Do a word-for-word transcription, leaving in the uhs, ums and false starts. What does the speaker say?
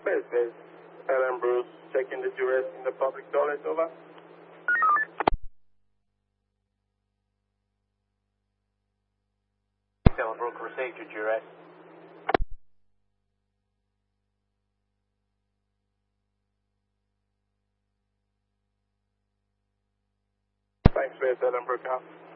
Space Base. Alan Bruce, checking the duress in the public toilet, over. Alan Bruce, received your duress. Thanks, Space, Alan Bruce, out.